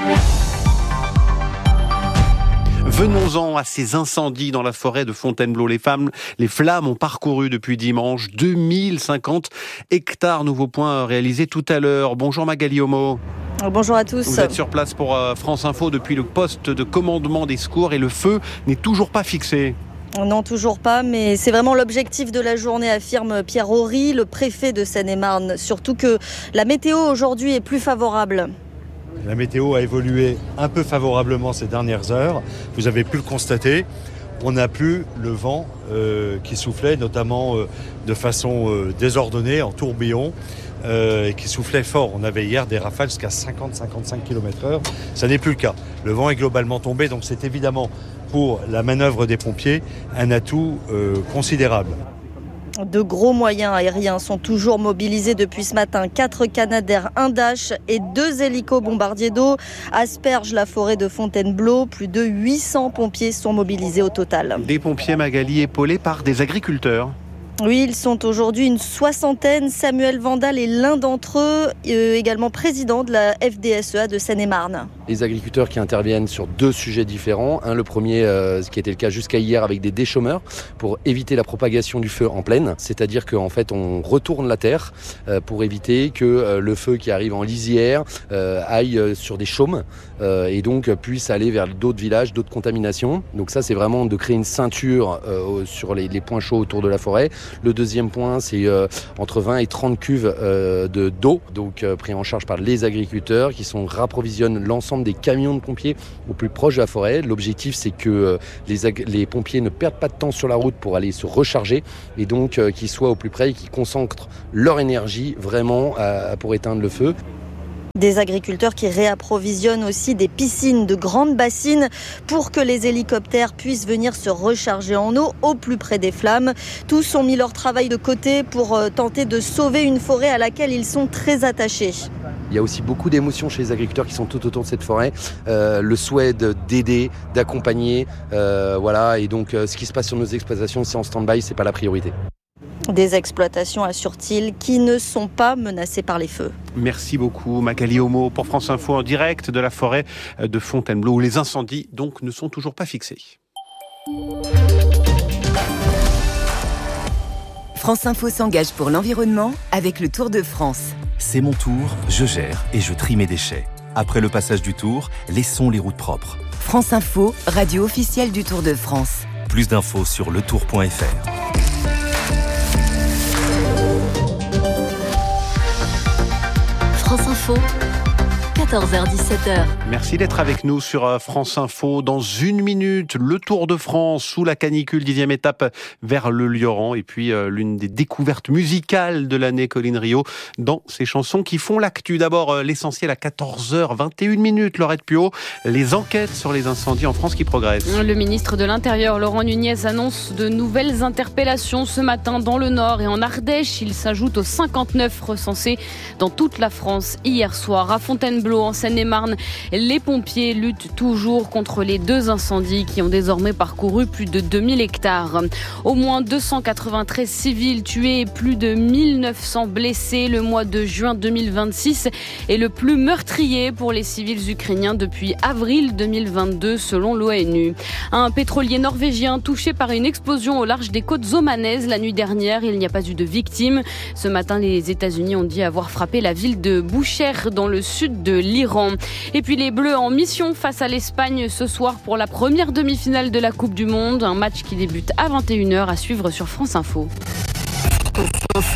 Venons-en à ces incendies dans la forêt de Fontainebleau. Les flammes ont parcouru depuis dimanche 2050 hectares. Nouveau point réalisé tout à l'heure. Bonjour Magali Homo. Bonjour à tous. Vous êtes sur place pour France Info depuis le poste de commandement des secours et le feu n'est toujours pas fixé. Non, toujours pas, mais c'est vraiment l'objectif de la journée, affirme Pierre Horry, le préfet de Seine-et-Marne. Surtout que la météo aujourd'hui est plus favorable. La météo a évolué un peu favorablement ces dernières heures. Vous avez pu le constater. on n'a plus le vent qui soufflait, notamment de façon désordonnée, en tourbillon, et qui soufflait fort. On avait hier des rafales jusqu'à 50-55 km/h. Ça n'est plus le cas. Le vent est globalement tombé, donc c'est évidemment pour la manœuvre des pompiers un atout considérable. De gros moyens aériens sont toujours mobilisés depuis ce matin. 4 Canadair, 1 Dash et 2 hélicos bombardiers d'eau aspergent la forêt de Fontainebleau. Plus de 800 pompiers sont mobilisés au total. Des pompiers, Magali, épaulés par des agriculteurs. Oui, ils sont aujourd'hui une 60aine. Samuel Vandal est l'un d'entre eux, également président de la FDSEA de Seine-et-Marne. Les agriculteurs qui interviennent sur 2 sujets différents. Le premier, ce qui était le cas jusqu'à hier avec des déchômeurs pour éviter la propagation du feu en plaine. C'est-à-dire qu'en fait, on retourne la terre pour éviter que le feu qui arrive en lisière aille sur des chaumes et donc puisse aller vers d'autres villages, d'autres contaminations. Donc ça, c'est vraiment de créer une ceinture sur les points chauds autour de la forêt. Le deuxième point, c'est entre 20 et 30 cuves d'eau, donc pris en charge par les agriculteurs qui rapprovisionnent l'ensemble des camions de pompiers au plus proche de la forêt. L'objectif, c'est que les pompiers ne perdent pas de temps sur la route pour aller se recharger et donc qu'ils soient au plus près et qu'ils concentrent leur énergie vraiment pour éteindre le feu. Des agriculteurs qui réapprovisionnent aussi des piscines, de grandes bassines pour que les hélicoptères puissent venir se recharger en eau au plus près des flammes. Tous ont mis leur travail de côté pour tenter de sauver une forêt à laquelle ils sont très attachés. Il y a aussi beaucoup d'émotions chez les agriculteurs qui sont tout autour de cette forêt. Le souhait d'aider, d'accompagner, voilà. Et donc, ce qui se passe sur nos exploitations, c'est en stand-by, c'est pas la priorité. Des exploitations, assure-t-il, qui ne sont pas menacées par les feux. Merci beaucoup, Magali Homo, pour France Info en direct de la forêt de Fontainebleau, où les incendies donc ne sont toujours pas fixés. France Info s'engage pour l'environnement avec le Tour de France. C'est mon tour, je gère et je trie mes déchets. Après le passage du Tour, laissons les routes propres. France Info, radio officielle du Tour de France. Plus d'infos sur letour.fr. France Info, 14h-17h. Merci d'être avec nous sur France Info. Dans une minute, le Tour de France sous la canicule, 10e étape vers le Lioran. Et puis l'une des découvertes musicales de l'année, Colline Rio, dans ses chansons qui font l'actu. D'abord, l'essentiel à 14h21, Laurette Puot. Les enquêtes sur les incendies en France qui progressent. Le ministre de l'Intérieur, Laurent Nunez, annonce de nouvelles interpellations ce matin dans le Nord et en Ardèche. Il s'ajoute aux 59 recensés dans toute la France hier soir. À Fontainebleau, en Seine-et-Marne, les pompiers luttent toujours contre les 2 incendies qui ont désormais parcouru plus de 2000 hectares. Au moins 293 civils tués et plus de 1900 blessés. Le mois de juin 2026 est le plus meurtrier pour les civils ukrainiens depuis avril 2022 selon l'ONU. Un pétrolier norvégien touché par une explosion au large des côtes omanaises la nuit dernière. Il n'y a pas eu de victimes. Ce matin, les États-Unis ont dit avoir frappé la ville de Boucher dans le sud de l'Iran. Et puis les Bleus en mission face à l'Espagne ce soir pour la première demi-finale de la Coupe du Monde. Un match qui débute à 21h à suivre sur France Info. France Info,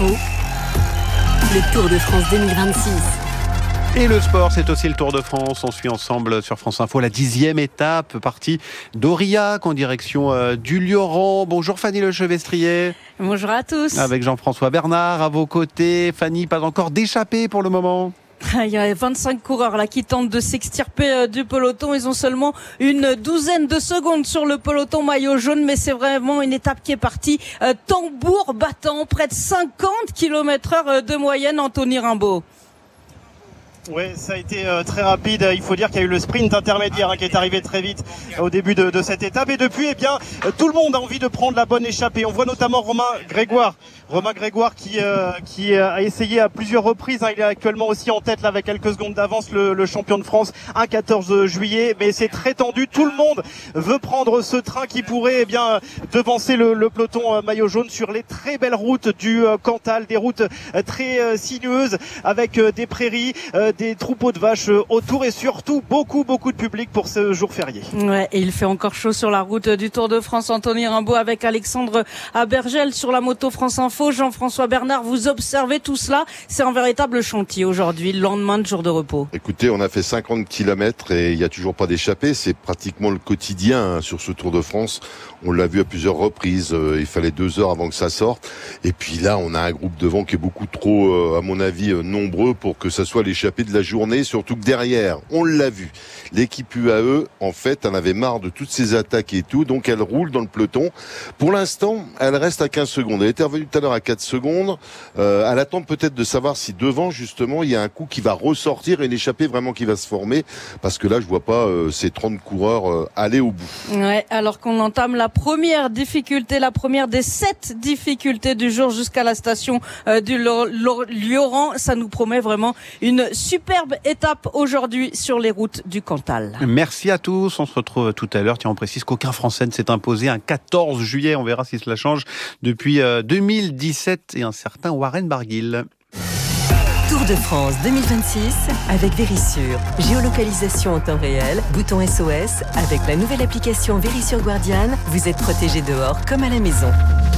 le Tour de France 2026. Et le sport, c'est aussi le Tour de France. On suit ensemble sur France Info la 10e étape, partie d'Aurillac en direction du Lioran. Bonjour Fanny Lechevestrier. Bonjour à tous. Avec Jean-François Bernard à vos côtés. Fanny, pas encore d'échappée pour le moment. Il y a 25 coureurs là qui tentent de s'extirper du peloton. Ils ont seulement une douzaine de secondes sur le peloton maillot jaune, mais c'est vraiment une étape qui est partie tambour battant, près de 50 km/h de moyenne. Anthony Rimbaud. Oui, ça a été très rapide. Il faut dire qu'il y a eu le sprint intermédiaire qui est arrivé très vite au début de cette étape. Et depuis, tout le monde a envie de prendre la bonne échappée. On voit notamment Romain Grégoire qui a essayé à plusieurs reprises. Il est actuellement aussi en tête là avec quelques secondes d'avance, le champion de France, un 14 juillet. Mais c'est très tendu. Tout le monde veut prendre ce train qui pourrait devancer le peloton maillot jaune sur les très belles routes du Cantal, des routes très sinueuses avec des prairies, des troupeaux de vaches autour et surtout beaucoup de public pour ce jour férié. Ouais, et il fait encore chaud sur la route du Tour de France. Anthony Rimbaud avec Alexandre Abergel sur la moto France Info. Jean-François Bernard, vous observez tout cela. C'est un véritable chantier aujourd'hui, le lendemain de jour de repos. Écoutez, on a fait 50 km et il n'y a toujours pas d'échappée. C'est pratiquement le quotidien sur ce Tour de France. On l'a vu à plusieurs reprises. Il fallait 2 heures avant que ça sorte. Et puis là, on a un groupe devant qui est beaucoup trop, à mon avis, nombreux pour que ça soit l'échappée de la journée. Surtout que derrière, on l'a vu. L'équipe UAE, en fait, en avait marre de toutes ces attaques et tout. Donc elle roule dans le peloton. Pour l'instant, elle reste à 15 secondes. Elle était revenue tout à l'heure à 4 secondes. Elle attend peut-être de savoir si devant, justement, il y a un coup qui va ressortir et une échappée vraiment qui va se former. Parce que là, je vois pas ces 30 coureurs aller au bout. Ouais, alors qu'on entame la première difficulté, la première des 7 difficultés du jour jusqu'à la station du Lioran. Ça nous promet vraiment une superbe étape aujourd'hui sur les routes du Cantal. Merci à tous. On se retrouve tout à l'heure. Tiens, on précise qu'aucun Français ne s'est imposé un 14 juillet. On verra si cela change depuis 2017 et un certain Warren Barguil. Tour de France 2026 avec Verisure. Géolocalisation en temps réel, bouton SOS. Avec la nouvelle application Verisure Guardian, vous êtes protégé dehors comme à la maison.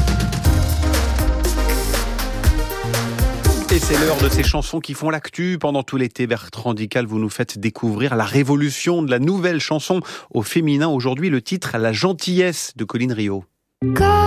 Et c'est l'heure de ces chansons qui font l'actu. Pendant tout l'été, Bertrand Dical, vous nous faites découvrir la révolution de la nouvelle chanson au féminin. Aujourd'hui, le titre « La gentillesse » de Colline Rio.